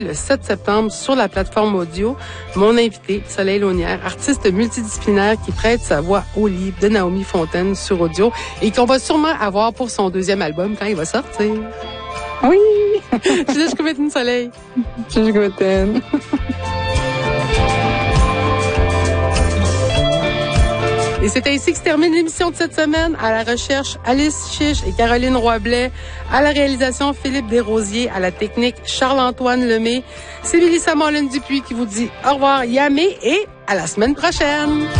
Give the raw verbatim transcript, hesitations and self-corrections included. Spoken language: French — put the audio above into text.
Le sept septembre, sur la plateforme audio, mon invité, Soleil Launière, artiste multidisciplinaire qui prête sa voix au livre de Naomi Fontaine sur audio et qu'on va sûrement avoir pour son deuxième album quand il va sortir. Oui! Tschüss, guten Soleil. Tschüss, guten. Et c'est ainsi que se termine l'émission de cette semaine. À la recherche, Alice Chiche et Caroline Roy-Blais. À la réalisation, Philippe Desrosiers. À la technique, Charles-Antoine Lemay. C'est Mélissa Marlène Dupuis qui vous dit au revoir, Yamé, et à la semaine prochaine.